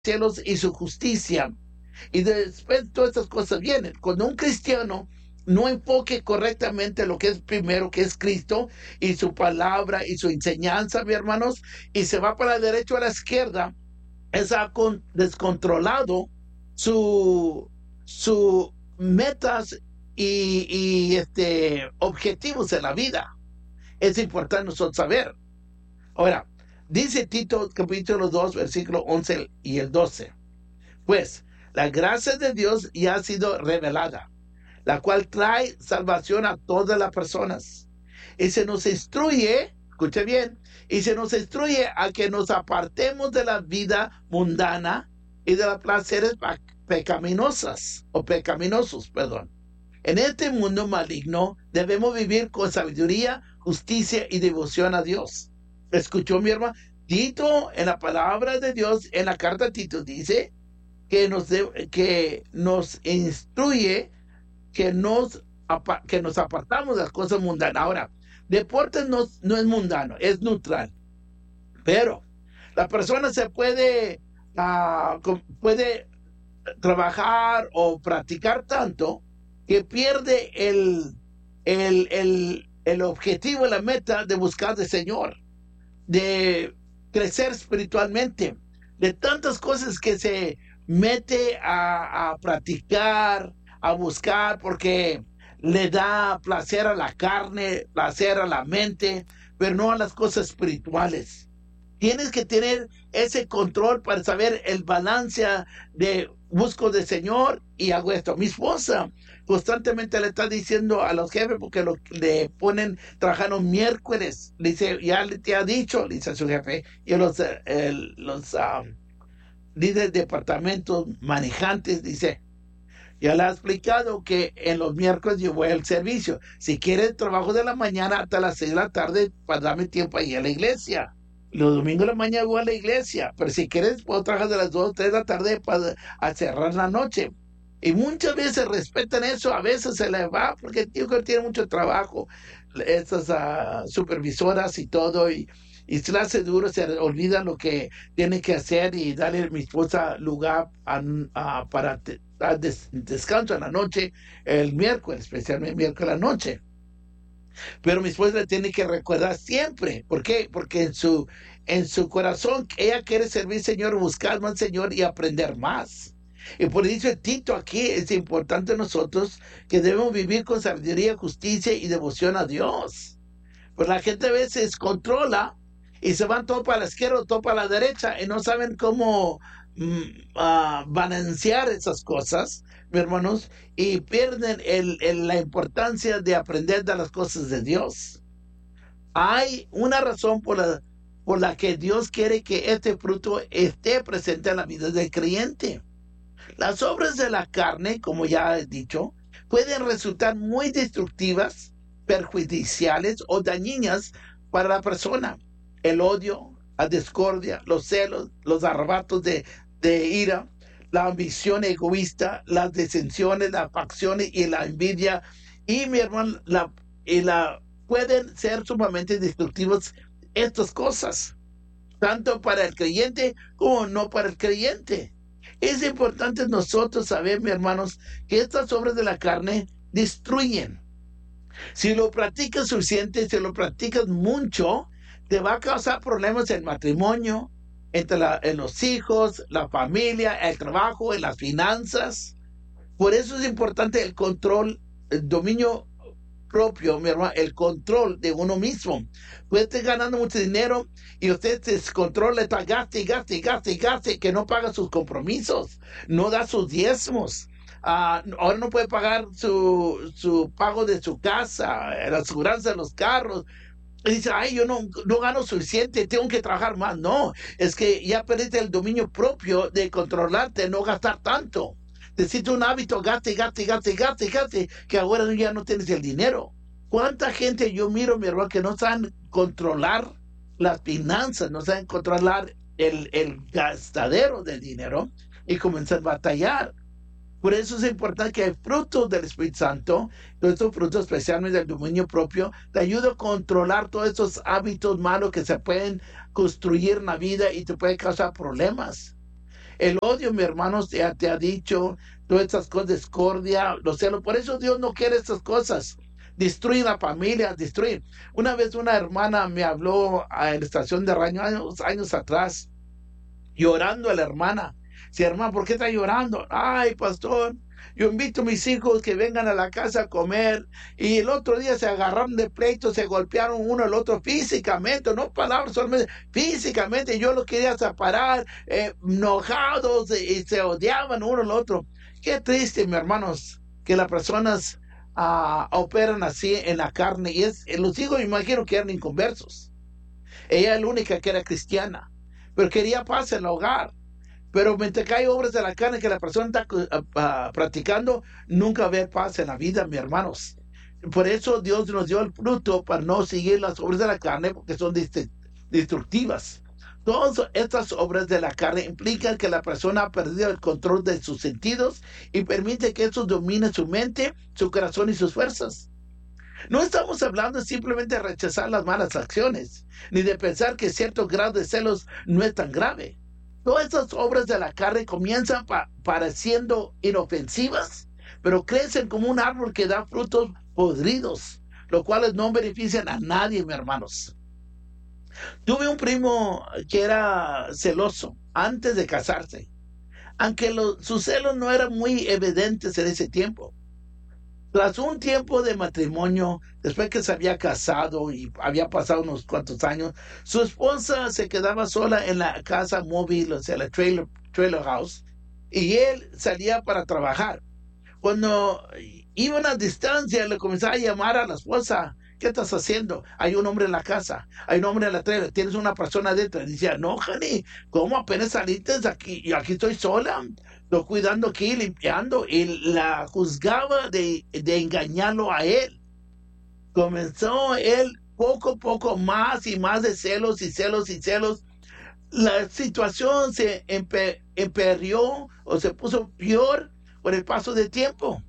cielos y su justicia. Y después todas estas cosas vienen. Cuando un cristiano no enfoque correctamente lo que es primero, que es Cristo y su palabra y su enseñanza, mis hermanos, y se va para la derecha o a la izquierda, es descontrolado su metas y objetivos en la vida. Es importante nosotros saber. Ahora, dice Tito capítulo 2, versículo 11 y el 12. Pues la gracia de Dios ya ha sido revelada, la cual trae salvación a todas las personas. Y se nos instruye, escuche bien, y se nos instruye a que nos apartemos de la vida mundana y de las placeres pecaminosas, o pecaminosos, perdón. En este mundo maligno debemos vivir con sabiduría, justicia y devoción a Dios. ¿Escuchó mi hermano? Tito, en la palabra de Dios, en la carta a Tito, dice que nos instruye que nos apartamos de las cosas mundanas. Ahora, deporte no es mundano, es neutral. Pero la persona se puede trabajar o practicar tanto que pierde el objetivo, la meta de buscar al Señor, de crecer espiritualmente, de tantas cosas que se mete a practicar, a buscar, porque le da placer a la carne, placer a la mente, pero no a las cosas espirituales. Tienes que tener ese control para saber el balance de busco del Señor y hago esto. Mi esposa constantemente le está diciendo a los jefes, porque le ponen trabajando miércoles, le dice, ya te ha dicho, le dice a su jefe, y los líderes de departamentos manejantes, dice, ya le ha explicado que en los miércoles yo voy al servicio. Si quieres trabajo de la mañana hasta las 6 de la tarde, para darme tiempo ahí a la iglesia. Los domingos de la mañana voy a la iglesia, pero si quieres puedo trabajar de las 2 o 3 de la tarde para cerrar la noche. Y muchas veces respetan eso, a veces se les va, porque el tío que tiene mucho trabajo, estas supervisoras y todo, y se le hace duro, se olvida lo que tiene que hacer y darle a mi esposa lugar para descanso en la noche, el miércoles, especialmente el miércoles a la noche. Pero mi esposa le tiene que recordar siempre. ¿Por qué? Porque en su corazón ella quiere servir al Señor, buscar más al Señor y aprender más. Y por eso Tito aquí es importante nosotros que debemos vivir con sabiduría, justicia y devoción a Dios. Pues la gente a veces controla y se van todo para la izquierda, todo para la derecha y no saben cómo balancear esas cosas, mis hermanos, y pierden la importancia de aprender de las cosas de Dios. Hay una razón por la que Dios quiere que este fruto esté presente en la vida del creyente. Las obras de la carne, como ya he dicho, pueden resultar muy destructivas, perjudiciales o dañinas para la persona. El odio, la discordia, los celos, los arrebatos de ira, la ambición egoísta, las disensiones, las facciones y la envidia, y mi hermano, pueden ser sumamente destructivos estas cosas, tanto para el creyente como no para el creyente. Es importante nosotros saber, mis hermanos, que estas obras de la carne destruyen. Si lo practicas suficiente, si lo practicas mucho, te va a causar problemas en el matrimonio, en los hijos, la familia, el trabajo, en las finanzas. Por eso es importante el control, el dominio propio, mi hermano, el control de uno mismo. Puede estar ganando mucho dinero y usted se descontrola, está gaste, que no paga sus compromisos, no da sus diezmos. Ahora no puede pagar su pago de su casa, la aseguranza de los carros. Y dice, ay, yo no gano suficiente, tengo que trabajar más. No, es que ya perdiste el dominio propio de controlarte, no gastar tanto. Necesito un hábito, gaste, que ahora ya no tienes el dinero. ¿Cuánta gente yo miro, mi hermano, que no saben controlar las finanzas, no saben controlar el gastadero del dinero y comienzan a batallar? Por eso es importante que hay frutos del Espíritu Santo, todos estos frutos, especialmente del dominio propio, te ayuda a controlar todos estos hábitos malos que se pueden construir en la vida y te pueden causar problemas. El odio, mi hermano, te ha dicho todas estas cosas, discordia, los celos. Por eso Dios no quiere estas cosas. Destruir la familia, destruir. Una vez una hermana me habló en la estación de radio años atrás, llorando a la hermana. Sí, hermana, ¿por qué está llorando? Ay, pastor, yo invito a mis hijos que vengan a la casa a comer y el otro día se agarraron de pleito, se golpearon uno al otro físicamente, no palabras solamente, físicamente. Yo los quería separar, enojados y se odiaban uno al otro. Qué triste, mis hermanos, que las personas operan así en la carne. Y los hijos, me imagino que eran inconversos. Ella es la única que era cristiana, pero quería paz en el hogar. Pero mientras que hay obras de la carne que la persona está practicando, nunca va a haber paz en la vida, mis hermanos. Por eso Dios nos dio el fruto para no seguir las obras de la carne, porque son destructivas. Todas estas obras de la carne implican que la persona ha perdido el control de sus sentidos y permite que eso domine su mente, su corazón y sus fuerzas. No estamos hablando simplemente de rechazar las malas acciones, ni de pensar que cierto grado de celos no es tan grave. Todas estas obras de la carne comienzan pareciendo inofensivas, pero crecen como un árbol que da frutos podridos, los cuales no benefician a nadie, mis hermanos. Tuve un primo que era celoso antes de casarse, aunque sus celos no eran muy evidentes en ese tiempo. Tras un tiempo de matrimonio, después que se había casado y había pasado unos cuantos años, su esposa se quedaba sola en la casa móvil, o sea, la trailer house, y él salía para trabajar. Cuando iba a una distancia, le comenzaba a llamar a la esposa. ¿Qué estás haciendo? Hay un hombre en la casa, hay un hombre en la trailer, tienes una persona dentro. Y decía, no, honey, ¿cómo apenas saliste de aquí? Yo aquí estoy sola. Estoy cuidando aquí, limpiando, y la juzgaba de engañarlo a él. Comenzó él poco a poco más y más de celos y celos y celos. La situación se empeoró o se puso peor por el paso del tiempo.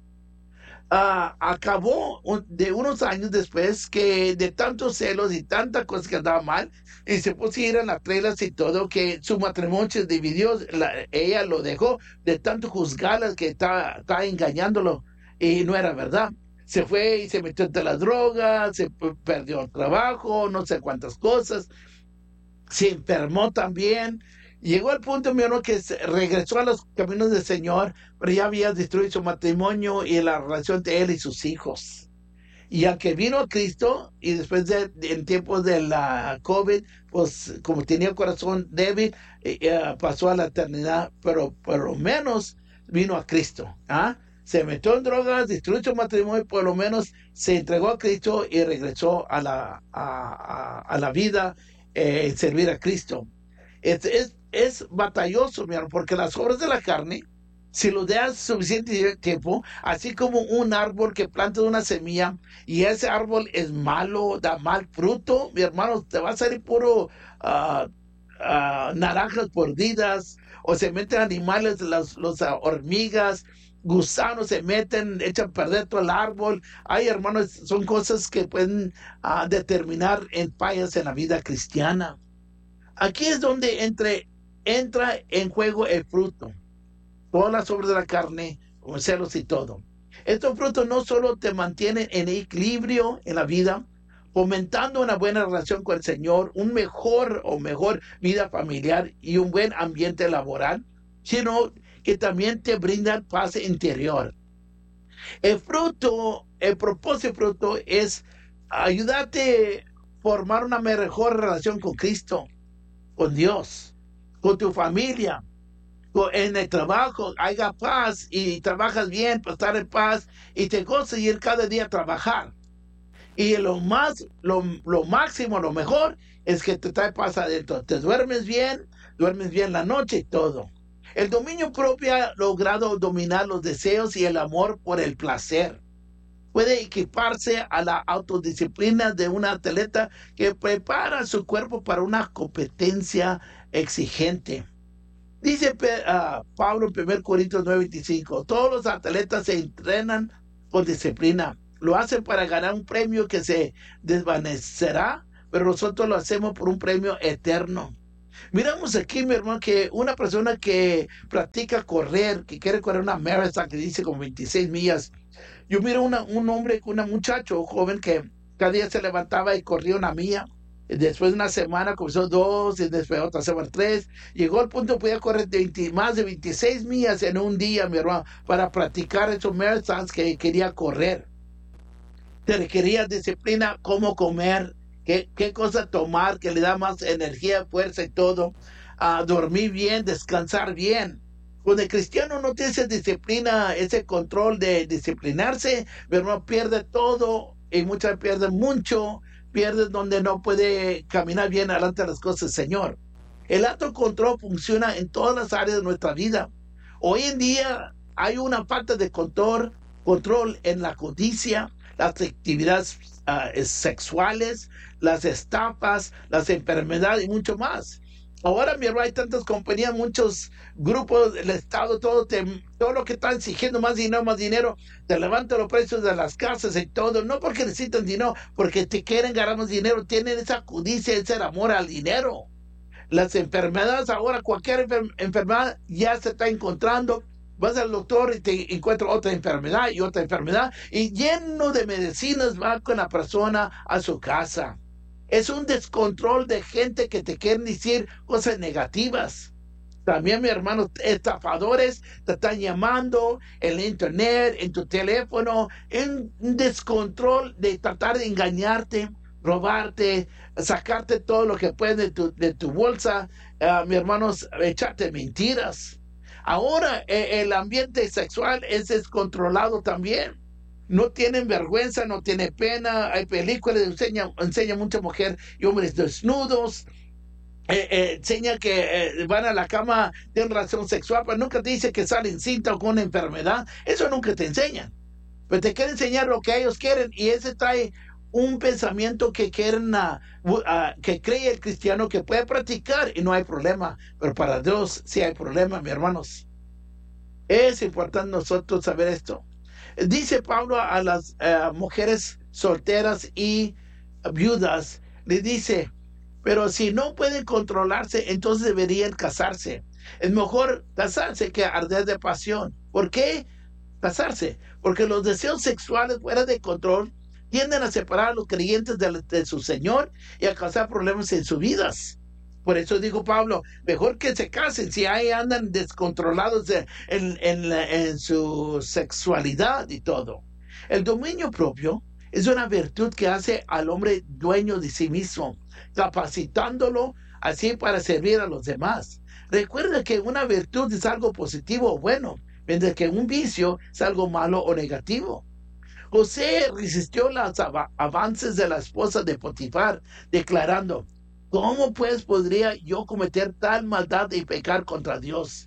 Acabó de unos años después que de tantos celos y tantas cosas que andaban mal, y se pusieron las reglas y todo, que su matrimonio se dividió. Ella lo dejó de tanto juzgarla, que está engañándolo, y no era verdad. Se fue y se metió entre las drogas, perdió el trabajo, no sé cuántas cosas, se enfermó también. Llegó al punto, mi hermano, que regresó a los caminos del Señor, pero ya había destruido su matrimonio y la relación entre él y sus hijos. Y al que vino a Cristo, y después en tiempos de la COVID, pues como tenía el corazón débil, pasó a la eternidad, pero por lo menos vino a Cristo. Se metió en drogas, destruyó su matrimonio, por lo menos se entregó a Cristo y regresó a la vida, en servir a Cristo. Es batalloso, mi hermano, porque las obras de la carne, si lo das suficiente tiempo, así como un árbol que planta una semilla y ese árbol es malo, da mal fruto, mi hermano, te va a salir puro naranjas mordidas, o se meten animales, los hormigas, gusanos se meten, echan a perder todo el árbol. Ay, hermanos, son cosas que pueden determinar en fallas en la vida cristiana. Aquí es donde entra en juego el fruto. Todas las obras de la carne, con celos y todo. Estos frutos no solo te mantienen en equilibrio en la vida, fomentando una buena relación con el Señor, un mejor vida familiar y un buen ambiente laboral, sino que también te brindan paz interior. El propósito del fruto es ayudarte a formar una mejor relación con Cristo, con Dios, con tu familia, en el trabajo, haya paz y trabajas bien para estar en paz y te goza ir cada día a trabajar. Y lo máximo, lo mejor es que te trae paz adentro. Te duermes bien la noche y todo. El dominio propio ha logrado dominar los deseos y el amor por el placer. Puede equiparse a la autodisciplina de un atleta que prepara su cuerpo para una competencia exigente. Dice Pablo en 1 Corintios 9:25, todos los atletas se entrenan con disciplina. Lo hacen para ganar un premio que se desvanecerá, pero nosotros lo hacemos por un premio eterno. Miramos aquí, mi hermano, que una persona que practica correr, que quiere correr una maratón que dice como 26 millas. Yo miro un hombre, un muchacho joven que cada día se levantaba y corría una milla. Y después de una semana comenzó dos, y después otra semana tres. Llegó al punto que podía correr más de 26 millas en un día, mi hermano, para practicar esos marathons que quería correr. Te requería disciplina, cómo comer, qué cosa tomar que le da más energía, fuerza y todo. Dormir bien, descansar bien. Cuando el cristiano no tiene esa disciplina, ese control de disciplinarse, mi hermano pierde todo y muchas veces pierde mucho, pierde donde no puede caminar bien adelante de las cosas del Señor. El autocontrol funciona en todas las áreas de nuestra vida. Hoy en día hay una falta de control en la codicia, las actividades sexuales, las estafas, las enfermedades y mucho más. Ahora, mi hermano, hay tantas compañías, muchos grupos del Estado, todo lo que están exigiendo más dinero, te levantan los precios de las casas y todo, no porque necesitan dinero, porque te quieren ganar más dinero, tienen esa codicia, ese amor al dinero. Las enfermedades ahora, cualquier enfermedad ya se está encontrando. Vas al doctor y te encuentra otra enfermedad y otra enfermedad y lleno de medicinas va con la persona a su casa. Es un descontrol de gente que te quieren decir cosas negativas. También, mi hermano, estafadores te están llamando en la internet, en tu teléfono, en un descontrol de tratar de engañarte, robarte, sacarte todo lo que puede de tu bolsa, mi hermano, echarte mentiras. Ahora el ambiente sexual es descontrolado también. No tienen vergüenza, no tienen pena. Hay películas que enseñan mucha mujer y hombres desnudos. Enseña que van a la cama, tienen relación sexual, pero nunca te dice que salen cinta o con una enfermedad. Eso nunca te enseñan. Pero te quieren enseñar lo que ellos quieren y ese trae un pensamiento que quieren, que cree el cristiano que puede practicar y no hay problema. Pero para Dios sí hay problema, mis hermanos. Es importante nosotros saber esto. Dice Pablo a las mujeres solteras y viudas, le dice, pero si no pueden controlarse, entonces deberían casarse. Es mejor casarse que arder de pasión. ¿Por qué casarse? Porque los deseos sexuales fuera de control tienden a separar a los creyentes de su Señor y a causar problemas en sus vidas. Por eso dijo Pablo, mejor que se casen si ahí andan descontrolados en su sexualidad y todo. El dominio propio es una virtud que hace al hombre dueño de sí mismo, capacitándolo así para servir a los demás. Recuerda que una virtud es algo positivo o bueno, mientras que un vicio es algo malo o negativo. José resistió los avances de la esposa de Potifar, declarando, ¿cómo pues podría yo cometer tal maldad y pecar contra Dios?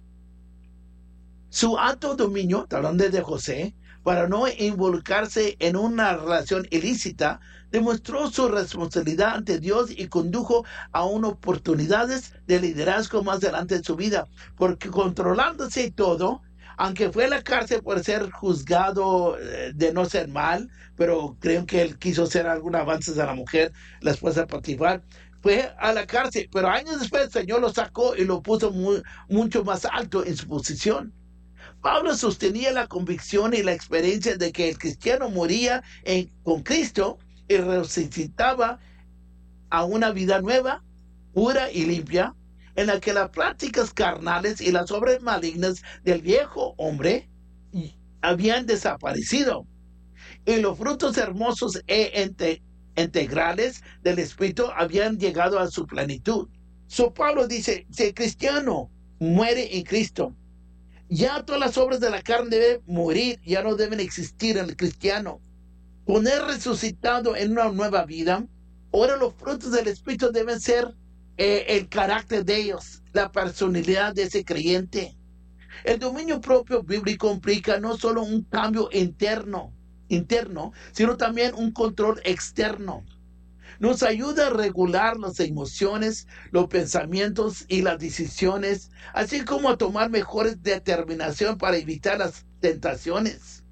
Su alto dominio, hablando de José, para no involucrarse en una relación ilícita, demostró su responsabilidad ante Dios y condujo a unas oportunidades de liderazgo más adelante en su vida, porque controlándose todo, aunque fue a la cárcel por ser juzgado de no ser mal, pero creo que él quiso hacer algún avances a la mujer, la esposa de Potifar, fue a la cárcel, pero años después el Señor lo sacó y lo puso mucho más alto en su posición. Pablo sostenía la convicción y la experiencia de que el cristiano moría con Cristo y resucitaba a una vida nueva, pura y limpia, en la que las prácticas carnales y las obras malignas del viejo hombre habían desaparecido y los frutos hermosos integrales del Espíritu habían llegado a su plenitud. Pablo dice, si el cristiano muere en Cristo, ya todas las obras de la carne deben morir, ya no deben existir en el cristiano. Con él resucitado en una nueva vida, ahora los frutos del Espíritu deben ser el carácter de ellos, la personalidad de ese creyente. El dominio propio bíblico implica no solo un cambio interno, sino también un control externo. Nos ayuda a regular las emociones, los pensamientos y las decisiones, así como a tomar mejores determinaciones para evitar las tentaciones.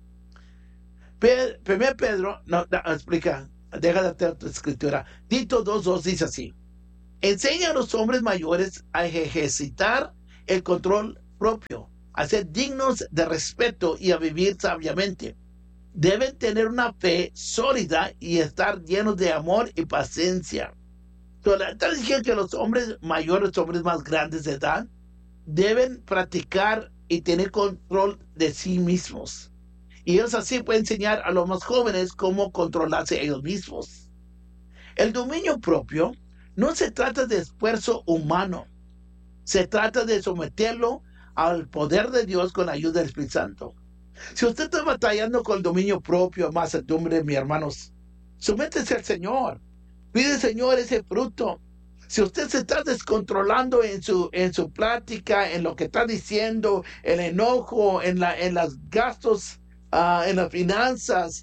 Primero Pedro, no, explica, deja de hacer tu escritura. Tito 2:2 dice así. Enseña a los hombres mayores a ejercitar el control propio, a ser dignos de respeto y a vivir sabiamente. Deben tener una fe sólida y estar llenos de amor y paciencia. Está diciendo que los hombres mayores, hombres más grandes de edad, deben practicar y tener control de sí mismos. Y ellos así pueden enseñar a los más jóvenes cómo controlarse ellos mismos. El dominio propio no se trata de esfuerzo humano. Se trata de someterlo al poder de Dios con la ayuda del Espíritu Santo. Si usted está batallando con el dominio propio, mansedumbre, mis hermanos, sométese al Señor. Pide al Señor ese fruto. Si usted se está descontrolando en su plática, en lo que está diciendo, el enojo, en los gastos, en las finanzas,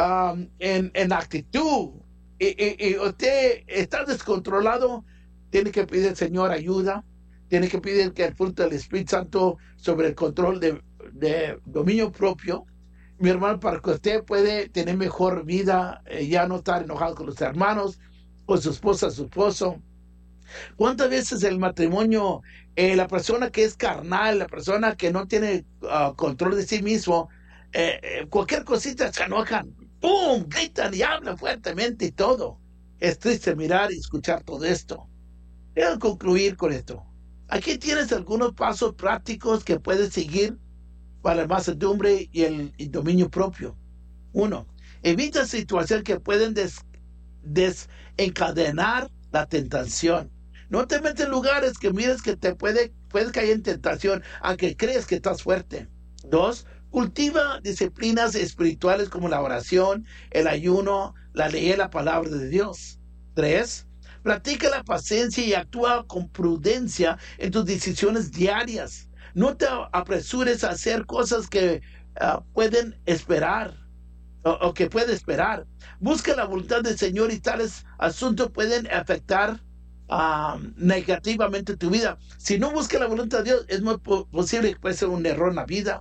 en la actitud, y usted está descontrolado, tiene que pedir al Señor ayuda. Tiene que pedir que el fruto del Espíritu Santo sobre el control de dominio propio, mi hermano, para que usted pueda tener mejor vida, ya no estar enojado con los hermanos, con su esposa, su esposo. ¿Cuántas veces el matrimonio, la persona que es carnal, la persona que no tiene control de sí mismo, cualquier cosita se enojan, ¡pum!, gritan y hablan fuertemente y todo? Es triste mirar y escuchar todo esto. Quiero concluir con esto. Aquí tienes algunos pasos prácticos que puedes seguir para la mansedumbre y el dominio propio. 1. Evita situaciones que pueden desencadenar la tentación. No te metes en lugares que mires que te puedes caer en tentación, aunque crees que estás fuerte. 2. Cultiva disciplinas espirituales como la oración, el ayuno, la leer la palabra de Dios. 3. Practica la paciencia y actúa con prudencia en tus decisiones diarias. No te apresures a hacer cosas que pueden esperar o que puede esperar. Busca la voluntad del Señor y tales asuntos pueden afectar negativamente tu vida. Si no busca la voluntad de Dios, es muy posible que puede ser un error en la vida.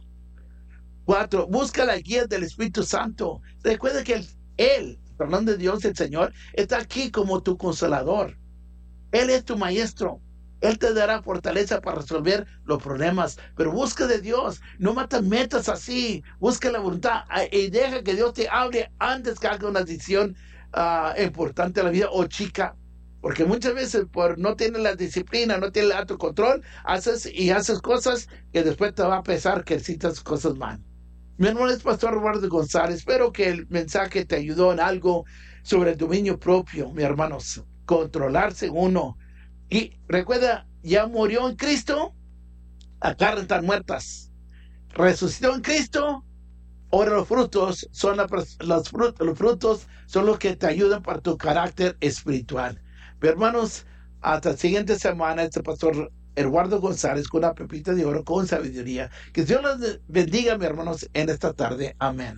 4. Busca la guía del Espíritu Santo. Recuerda que Él, hablando de Dios, el Señor, está aquí como tu consolador. Él es tu maestro. Él te dará fortaleza para resolver los problemas. Pero busca de Dios. No te metas así. Busca la voluntad y deja que Dios te hable antes que haga una decisión importante en la vida o chica. Porque muchas veces por no tener la disciplina, no tener el autocontrol, haces cosas que después te va a pesar que hiciste cosas mal. Mi hermano es Pastor Eduardo González. Espero que el mensaje te ayudó en algo sobre el dominio propio, mis hermanos. Controlarse uno. Y recuerda, ya murió en Cristo, las carnes están muertas. Resucitó en Cristo, ahora los frutos son los frutos son los que te ayudan para tu carácter espiritual. Mis hermanos, hasta la siguiente semana, este Pastor Eduardo González con una pepita de oro con sabiduría. Que Dios los bendiga, mis hermanos, en esta tarde. Amén.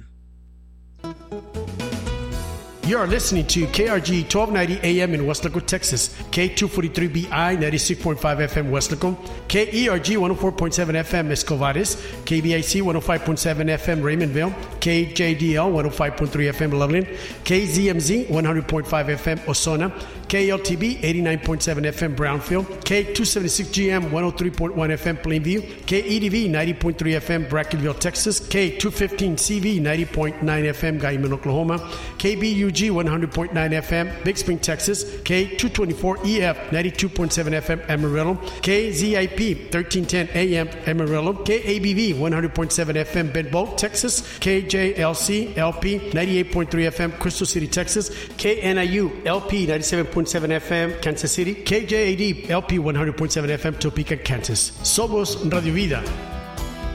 You are listening to KRG 1290 AM in Westlaco, Texas, K243BI 96.5 FM Westlaco, KERG 104.7 FM Escovares, KBIC 105.7 FM Raymondville, KJDL 105.3 FM Loveland, KZMZ 100.5 FM Osona, KLTB 89.7 FM Brownfield, K276GM 103.1 FM Plainview, KEDV 90.3 FM Brackenville, Texas, K215CV 90.9 FM Guyman, Oklahoma, KBUG 100.9 FM Big Spring, Texas, K224EF 92.7 FM Amarillo, KZIP 1310 AM Amarillo, KABV 100.7 FM Bedbolt, Texas, KJLC LP 98.3 FM Crystal City, Texas, KNIU LP 97.7 FM Kansas City, KJAD LP 100.7 FM Topeka, Kansas. Somos Radio Vida.